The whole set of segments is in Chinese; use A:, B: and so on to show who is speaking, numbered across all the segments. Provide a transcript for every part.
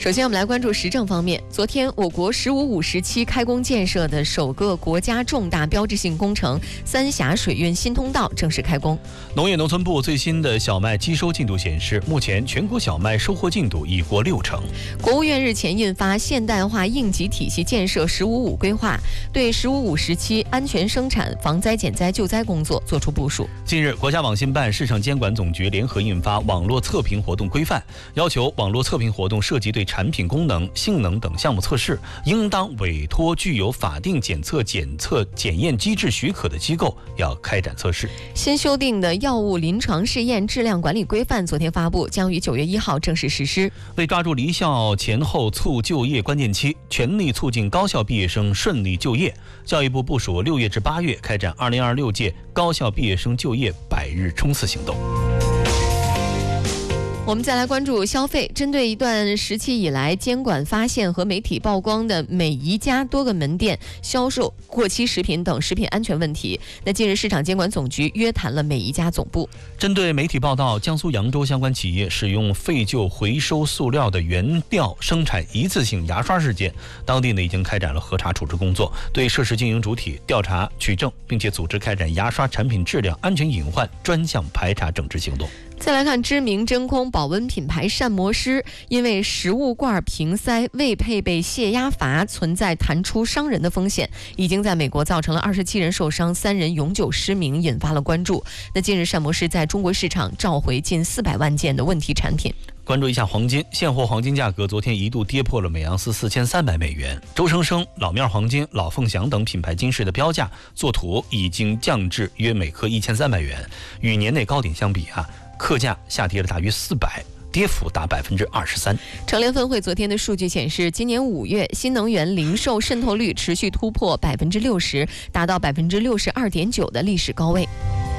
A: 首先，我们来关注时政方面。昨天，我国“十五五”时期开工建设的首个国家重大标志性工程——三峡水运新通道正式开工。
B: 农业农村部最新的小麦机收进度显示，目前全国小麦收获进度已过60%。
A: 国务院日前印发《现代化应急体系建设“十五五”规划》，对“十五五”时期安全生产、防灾减灾救灾工作作出部署。
B: 近日，国家网信办、市场监管总局联合印发《网络测评活动规范》，要求网络测评活动涉及对产品功能、性能等项目测试，应当委托具有法定检验机制许可的机构要开展测试。
A: 新修订的药物临床试验质量管理规范昨天发布，将于9月1号正式实施。
B: 为抓住离校前后促就业关键期，全力促进高校毕业生顺利就业，教育部部署6月至8月开展2026届高校毕业生就业100日冲刺行动。
A: 我们再来关注消费。针对一段时期以来监管发现和媒体曝光的美宜佳多个门店销售过期食品等食品安全问题，近日市场监管总局约谈了美宜佳总部。
B: 针对媒体报道江苏扬州相关企业使用废旧回收塑料的原料生产一次性牙刷事件，当地已经开展了核查处置工作，对涉事经营主体调查取证，并且组织开展牙刷产品质量安全隐患专项排查整治行动。
A: 再来看知名真空保温品牌膳魔师，因为食物罐瓶塞未配备泄压阀，存在弹出伤人的风险，已经在美国造成了27人受伤，3人永久失明，引发了关注。近日膳魔师在中国市场召回近400万件的问题产品。
B: 关注一下黄金，现货黄金价格昨天一度跌破了每盎司4300美元。周生生、老面黄金、老凤祥等品牌金饰的标价作图已经降至约每克1300元，与年内高点相比克价下跌了大约400%，跌幅达23%。
A: 成联分会昨天的数据显示，今年5月新能源零售渗透率持续突破60%，达到62.9%的历史高位。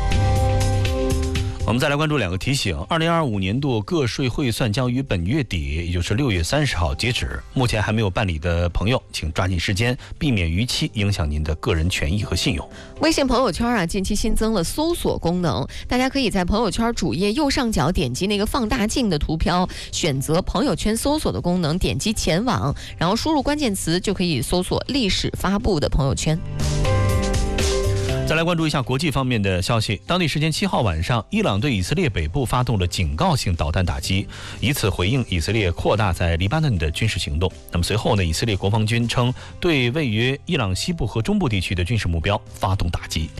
B: 我们再来关注2个提醒。2025年度个税汇算将于本月底，也就是6月30号截止。目前还没有办理的朋友，请抓紧时间，避免逾期影响您的个人权益和信用。
A: 微信朋友圈近期新增了搜索功能，大家可以在朋友圈主页右上角点击那个放大镜的图标，选择朋友圈搜索的功能，点击前往，然后输入关键词，就可以搜索历史发布的朋友圈。
B: 再来关注一下国际方面的消息。当地时间7号晚上，伊朗对以色列北部发动了警告性导弹打击，以此回应以色列扩大在黎巴嫩的军事行动。随后以色列国防军称对位于伊朗西部和中部地区的军事目标发动打击。